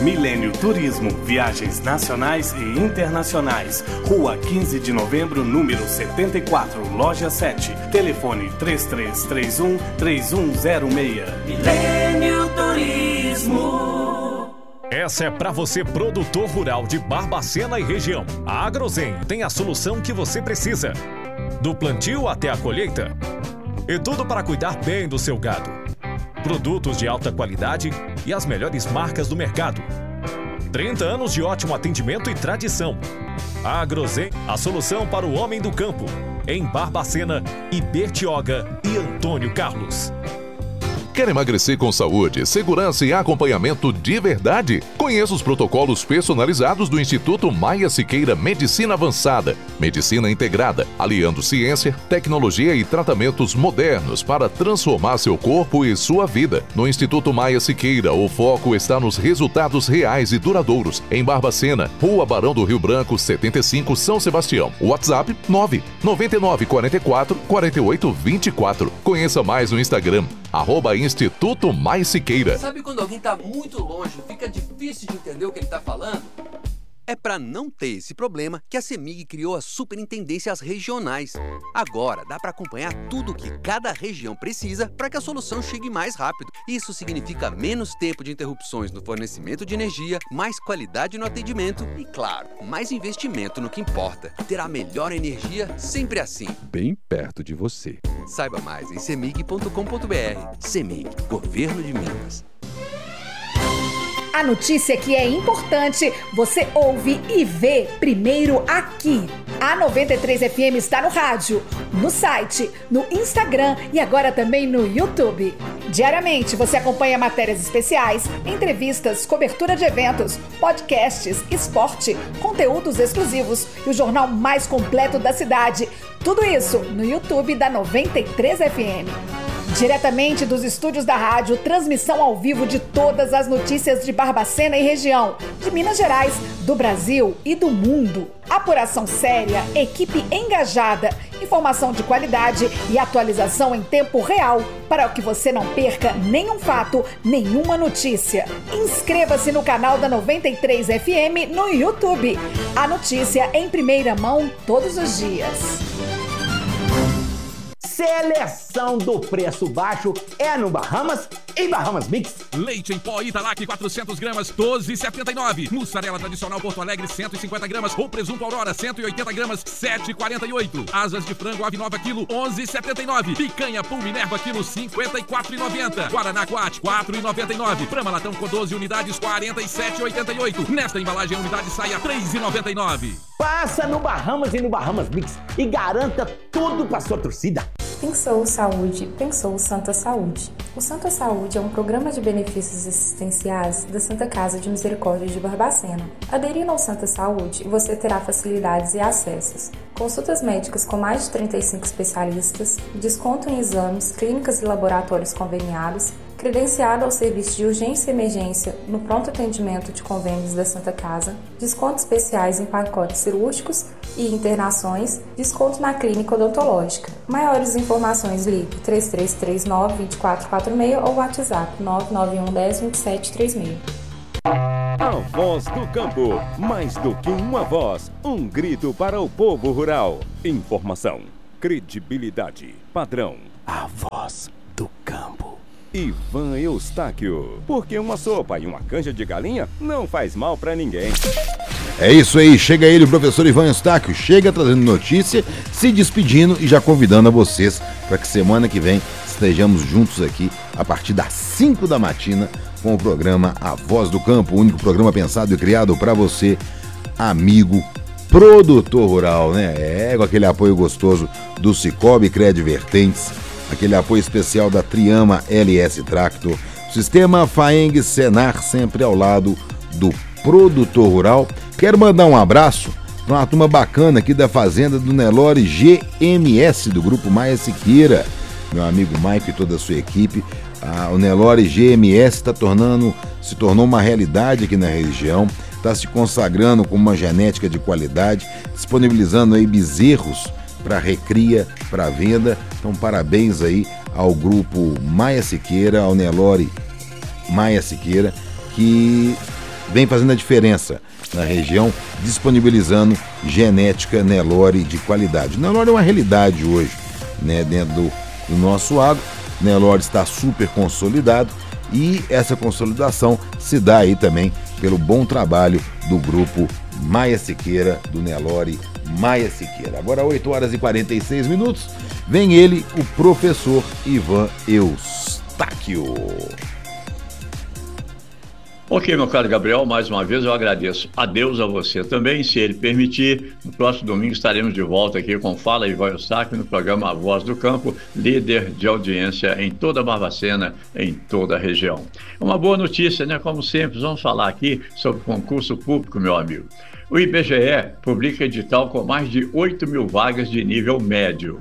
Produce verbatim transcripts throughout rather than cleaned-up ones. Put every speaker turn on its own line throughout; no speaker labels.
Milênio Turismo, viagens nacionais e internacionais. Rua quinze de novembro, número setenta e quatro, loja sete. Telefone três três três um, três um zero seis.
Milênio Turismo.
Essa é para você, produtor rural de Barbacena e região. A Agrozen tem a solução que você precisa. Do plantio até a colheita. E tudo para cuidar bem do seu gado. Produtos de alta qualidade e as melhores marcas do mercado. trinta anos de ótimo atendimento e tradição. A Agrozen, a solução para o homem do campo. Em Barbacena, Ibertioga e Antônio Carlos.
Quer emagrecer com saúde, segurança e acompanhamento de verdade? Conheça os protocolos personalizados do Instituto Maia Siqueira Medicina Avançada. Medicina integrada, aliando ciência, tecnologia e tratamentos modernos para transformar seu corpo e sua vida. No Instituto Maia Siqueira, o foco está nos resultados reais e duradouros. Em Barbacena, Rua Barão do Rio Branco, setenta e cinco, São Sebastião. WhatsApp nove nove nove quatro quatro, quatro oito dois quatro. Conheça mais no Instagram, arroba Instituto Mais Siqueira.
Sabe quando alguém tá muito longe, fica difícil de entender o que ele tá falando? É para não ter esse problema que a CEMIG criou as superintendências regionais. Agora dá para acompanhar tudo o que cada região precisa para que a solução chegue mais rápido. Isso significa menos tempo de interrupções no fornecimento de energia, mais qualidade no atendimento e, claro, mais investimento no que importa. Ter a melhor energia sempre assim.
Bem perto de você.
Saiba mais em cemig ponto com ponto br. CEMIG, Governo de Minas.
A notícia que é importante, você ouve e vê primeiro aqui. A noventa e três F M está no rádio, no site, no Instagram e agora também no YouTube. Diariamente você acompanha matérias especiais, entrevistas, cobertura de eventos, podcasts, esporte, conteúdos exclusivos e o jornal mais completo da cidade. Tudo isso no YouTube da noventa e três F M. Diretamente dos estúdios da rádio, transmissão ao vivo de todas as notícias de Barbacena e região, de Minas Gerais, do Brasil e do mundo. Apuração séria, equipe engajada, informação de qualidade e atualização em tempo real para que você não perca nenhum fato, nenhuma notícia. Inscreva-se no canal da noventa e três F M no YouTube. A notícia em primeira mão todos os dias.
Seleção do preço baixo é no Bahamas e Bahamas Mix.
Leite em pó Italac quatrocentos gramas, doze reais e setenta e nove centavos. Mussarela tradicional Porto Alegre cento e cinquenta gramas ou presunto Aurora cento e oitenta gramas, sete reais e quarenta e oito centavos. Asas de frango Ave Nova quilo, onze reais e setenta e nove centavos. Picanha Pum Minerva quilo, cinquenta e quatro reais e noventa centavos. Guaraná Quat, quatro reais e noventa e nove centavos. Brahma Latão com doze unidades, quarenta e sete reais e oitenta e oito centavos. Nesta embalagem a unidade sai a três reais e noventa e nove centavos.
Passa no Bahamas e no Bahamas Mix e garanta tudo pra sua torcida.
Pensou Saúde, pensou Santa Saúde. O Santa Saúde é um programa de benefícios assistenciais da Santa Casa de Misericórdia de Barbacena. Aderindo ao Santa Saúde, você terá facilidades e acessos. Consultas médicas com mais de trinta e cinco especialistas, desconto em exames, clínicas e laboratórios conveniados, credenciado ao serviço de urgência e emergência no pronto atendimento de convênios da Santa Casa, descontos especiais em pacotes cirúrgicos e internações, desconto na clínica odontológica. Maiores informações, ligue três três três nove, dois quatro quatro seis ou WhatsApp nove nove um um zero, dois sete três seis.
A Voz do Campo, mais do que uma voz, um grito para o povo rural. Informação, credibilidade, padrão. A Voz do Campo. Ivan Eustáquio, porque uma sopa e uma canja de galinha não faz mal pra ninguém.
É isso aí, chega ele, o professor Ivan Eustáquio, chega trazendo notícia, se despedindo e já convidando a vocês para que semana que vem estejamos juntos aqui a partir das cinco da matina com o programa A Voz do Campo, o único programa pensado e criado para você, amigo produtor rural, né? É, com aquele apoio gostoso do Cicobi Cred Vertentes, aquele apoio especial da Triama L S Tractor, Sistema Faeng Senar, sempre ao lado do produtor rural. Quero mandar um abraço para uma turma bacana aqui da fazenda do Nelore G M S, do Grupo Maia Siqueira, meu amigo Mike e toda a sua equipe. Ah, o Nelore G M S está tornando, se tornou uma realidade aqui na região, está se consagrando com uma genética de qualidade, disponibilizando aí bezerros para recria, para venda. Então parabéns aí ao Grupo Maia Siqueira, ao Nelore Maia Siqueira, que vem fazendo a diferença na região, disponibilizando genética Nelore de qualidade. Nelore é uma realidade hoje, né, dentro do, do nosso agro. Nelore está super consolidado e essa consolidação se dá aí também pelo bom trabalho do grupo Maia Siqueira, do Nelore Maia Siqueira. Agora oito horas e quarenta e seis minutos, vem ele, o professor Ivan Eustáquio.
Ok, meu caro Gabriel, mais uma vez eu agradeço a Deus, a você também, se Ele permitir. No próximo domingo estaremos de volta aqui com Fala Ivan Eustáquio no programa A Voz do Campo, líder de audiência em toda a Barbacena, em toda a região. Uma boa notícia, né? Como sempre, vamos falar aqui sobre concurso público, meu amigo. O I B G E publica edital com mais de oito mil vagas de nível médio.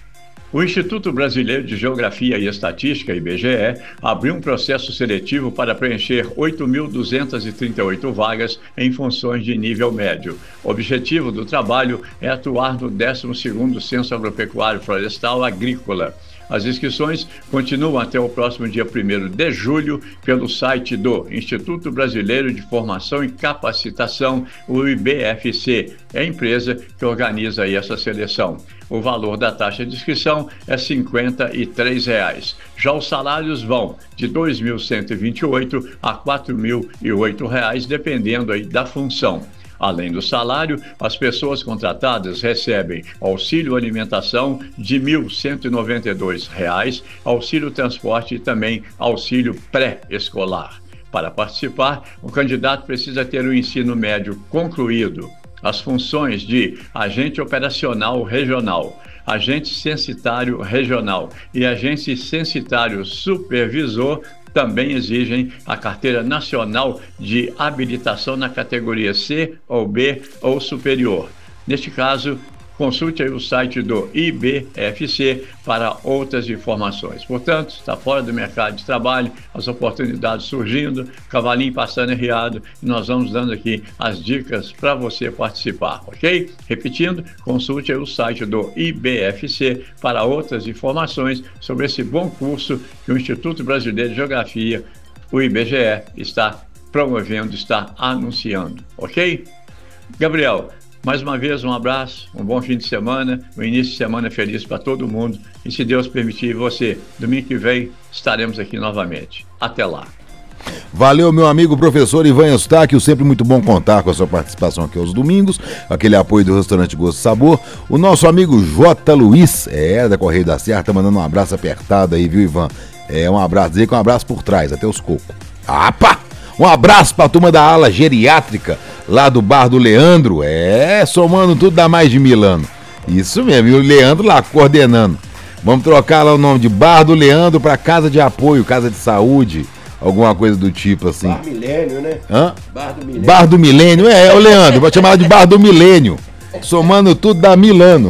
O Instituto Brasileiro de Geografia e Estatística, I B G E, abriu um processo seletivo para preencher oito mil duzentas e trinta e oito vagas em funções de nível médio. O objetivo do trabalho é atuar no décimo segundo Censo Agropecuário Florestal Agrícola. As inscrições continuam até o próximo dia primeiro de julho pelo site do Instituto Brasileiro de Formação e Capacitação, o I B F C, é a empresa que organiza aí essa seleção. O valor da taxa de inscrição é cinquenta e três reais. Já os salários vão de dois mil cento e vinte e oito reais a quatro mil e oito reais, dependendo aí da função. Além do salário, as pessoas contratadas recebem auxílio alimentação de mil cento e noventa e dois reais, auxílio transporte e também auxílio pré-escolar. Para participar, o candidato precisa ter o ensino médio concluído. As funções de agente operacional regional, agente censitário regional e agente censitário supervisor também exigem a Carteira Nacional de Habilitação na categoria C ou B ou superior. Neste caso, consulte aí o site do I B F C para outras informações. Portanto, está fora do mercado de trabalho, as oportunidades surgindo, cavalinho passando arriado, e nós vamos dando aqui as dicas para você participar, ok? Repetindo, consulte aí o site do I B F C para outras informações sobre esse bom curso que o Instituto Brasileiro de Geografia, o I B G E, está promovendo, está anunciando, ok? Gabriel, mais uma vez, um abraço, um bom fim de semana, um início de semana feliz para todo mundo. E se Deus permitir você, domingo que vem, estaremos aqui novamente. Até lá.
Valeu, meu amigo professor Ivan Eustáquio, sempre muito bom contar com a sua participação aqui aos domingos, aquele apoio do restaurante Gosto e Sabor. O nosso amigo J. Luiz, é, da Correio da Serra, tá mandando um abraço apertado aí, viu, Ivan? É, um abraço, dizer que um abraço por trás, até os cocos. Apa! Um abraço pra turma da ala geriátrica, lá do Bar do Leandro, é, somando tudo dá mais de mil anos. Isso mesmo, e o Leandro lá coordenando. Vamos trocar lá o nome de Bar do Leandro pra Casa de Apoio, Casa de Saúde, alguma coisa do tipo assim.
Bar Milênio, né?
Hã?
Bar do Milênio.
Bar do Milênio, é, é o Leandro, vou chamar ela de Bar do Milênio. Somando tudo dá Milano.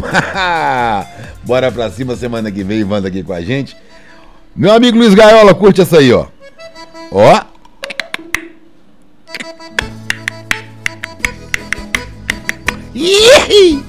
Bora pra cima, semana que vem, Ivan aqui com a gente. Meu amigo Luiz Gaiola, curte essa aí, ó. Ó. Ih!